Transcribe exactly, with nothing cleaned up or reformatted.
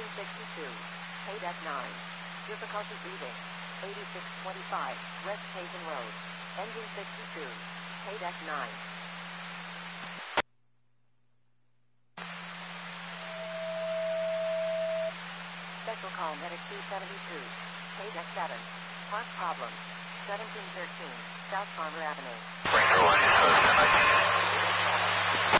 sixty-two, Paydeck nine. Difficulty reading, eighty-six twenty-five, West Hazen Road. Engine sixty-two, Paydeck nine. Special call medic two seventy-two, Paydeck seven. Park problem, seventeen thirteen, South Farmer Avenue. Ranger one,